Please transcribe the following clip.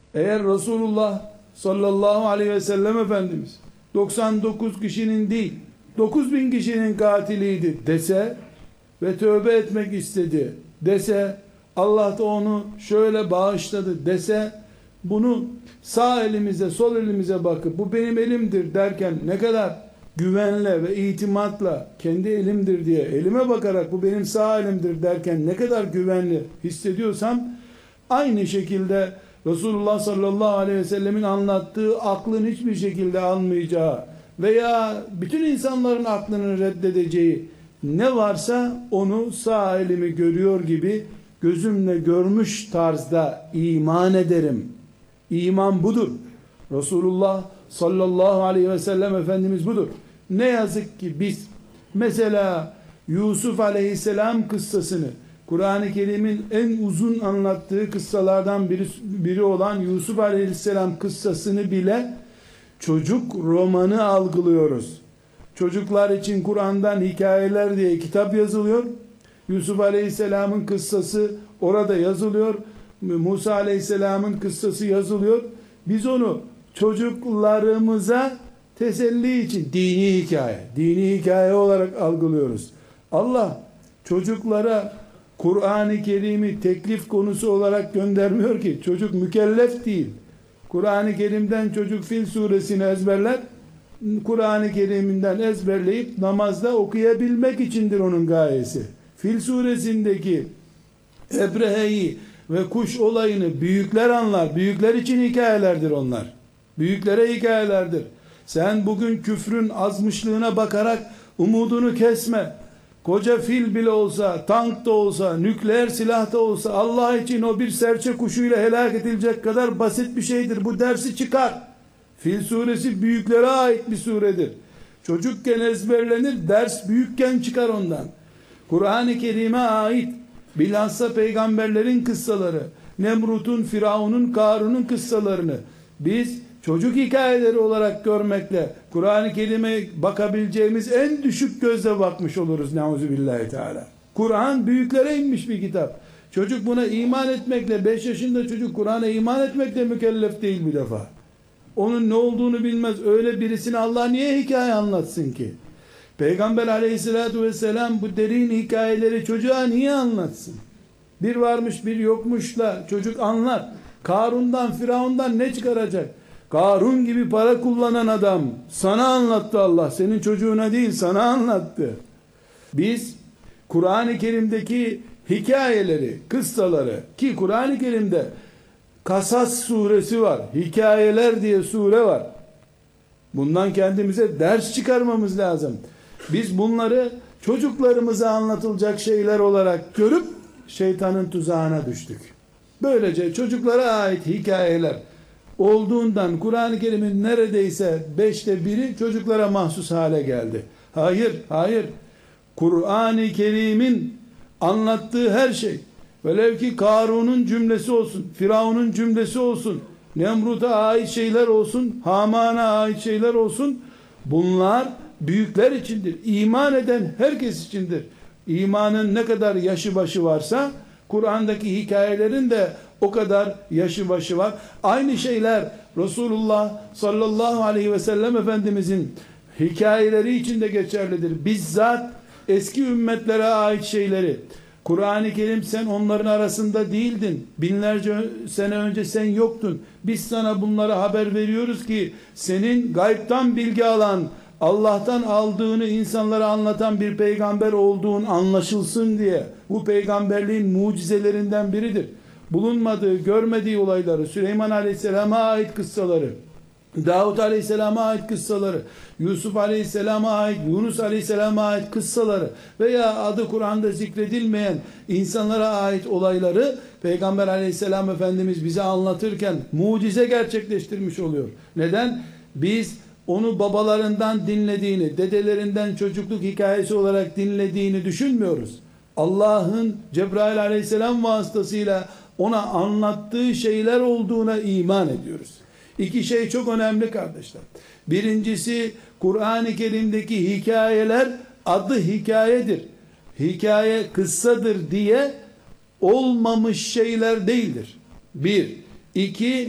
Eğer Resulullah sallallahu aleyhi ve sellem Efendimiz 99 kişinin değil 9.000 kişinin katiliydi dese ve tövbe etmek istedi dese, Allah da onu şöyle bağışladı dese, bunu sağ elimize sol elimize bakıp bu benim elimdir derken ne kadar güvenle ve itimatla kendi elimdir diye elime bakarak bu benim sağ elimdir derken ne kadar güvenli hissediyorsam, aynı şekilde Resulullah sallallahu aleyhi ve sellemin anlattığı aklın hiçbir şekilde almayacağı veya bütün insanların aklını reddedeceği ne varsa onu sağ elimi görüyor gibi gözümle görmüş tarzda iman ederim. İman budur. Resulullah sallallahu aleyhi ve sellem Efendimiz budur. Ne yazık ki biz mesela Yusuf aleyhisselam kıssasını, Kur'an-ı Kerim'in en uzun anlattığı kıssalardan biri olan Yusuf aleyhisselam kıssasını bile çocuk romanı algılıyoruz. Çocuklar için Kur'an'dan hikayeler diye kitap yazılıyor. Yusuf aleyhisselamın kıssası orada yazılıyor. Musa aleyhisselamın kıssası yazılıyor. Biz onu çocuklarımıza teselli için dini hikaye olarak algılıyoruz. Allah çocuklara Kur'an-ı Kerim'i teklif konusu olarak göndermiyor ki. Çocuk mükellef değil. Kur'an-ı Kerim'den çocuk Fil suresini ezberler. Kur'an-ı Kerim'inden ezberleyip namazda okuyabilmek içindir onun gayesi. Fil suresindeki Ebrehe'yi ve kuş olayını büyükler anlar. Büyükler için hikayelerdir onlar. Büyüklere hikayelerdir. Sen bugün küfrün azmışlığına bakarak umudunu kesme. Koca fil bile olsa, tank da olsa, nükleer silah da olsa Allah için o bir serçe kuşuyla helak edilecek kadar basit bir şeydir. Bu dersi çıkar. Fil suresi büyüklere ait bir suredir. Çocukken ezberlenir, ders büyükken çıkar ondan. Kur'an-ı Kerim'e ait bilhassa peygamberlerin kıssaları, Nemrut'un, Firavun'un, Karun'un kıssalarını biz çocuk hikayeleri olarak görmekle Kur'an-ı Kerim'e bakabileceğimiz en düşük gözle bakmış oluruz. Neuzubillahi teala. Kur'an büyüklere inmiş bir kitap. Çocuk buna iman etmekle, 5 yaşında çocuk Kur'an'a iman etmekle mükellef değil bir defa. Onun ne olduğunu bilmez. Öyle birisine Allah niye hikaye anlatsın ki? Peygamber aleyhissalatu vesselam bu derin hikayeleri çocuğa niye anlatsın? Bir varmış bir yokmuşla çocuk anlar. Karun'dan, Firavun'dan ne çıkaracak? Karun gibi para kullanan adam sana anlattı Allah. Senin çocuğuna değil, sana anlattı. Biz Kur'an-ı Kerim'deki hikayeleri, kıssaları, ki Kur'an-ı Kerim'de Kasas suresi var, hikayeler diye sure var. Bundan kendimize ders çıkarmamız lazım. Biz bunları çocuklarımıza anlatılacak şeyler olarak görüp şeytanın tuzağına düştük. Böylece çocuklara ait hikayeler olduğundan Kur'an-ı Kerim'in neredeyse 1/5 çocuklara mahsus hale geldi. Hayır. Kur'an-ı Kerim'in anlattığı her şey, velev ki Karun'un cümlesi olsun, Firavun'un cümlesi olsun, Nemrut'a ait şeyler olsun, Haman'a ait şeyler olsun, bunlar büyükler içindir. İman eden herkes içindir. İmanın ne kadar yaşı başı varsa Kur'an'daki hikayelerin de o kadar yaşı başı var. Aynı şeyler Resulullah sallallahu aleyhi ve sellem Efendimizin hikayeleri için de geçerlidir. Bizzat eski ümmetlere ait şeyleri, Kur'an-ı Kerim sen onların arasında değildin. Binlerce sene önce sen yoktun. Biz sana bunları haber veriyoruz ki senin gaybtan bilgi alan, Allah'tan aldığını insanlara anlatan bir peygamber olduğun anlaşılsın diye. Bu peygamberliğin mucizelerinden biridir. Bulunmadığı, görmediği olayları, Süleyman Aleyhisselam'a ait kıssaları, Davud Aleyhisselam'a ait kıssaları, Yusuf Aleyhisselam'a ait, Yunus Aleyhisselam'a ait kıssaları veya adı Kur'an'da zikredilmeyen insanlara ait olayları Peygamber Aleyhisselam Efendimiz bize anlatırken mucize gerçekleştirmiş oluyor. Neden? Biz onu babalarından dinlediğini, dedelerinden çocukluk hikayesi olarak dinlediğini düşünmüyoruz. Allah'ın Cebrail Aleyhisselam vasıtasıyla ona anlattığı şeyler olduğuna iman ediyoruz. İki şey çok önemli kardeşler. Birincisi, Kur'an-ı Kerim'deki hikayeler adı hikayedir. Hikaye kıssadır diye olmamış şeyler değildir. Bir. İki,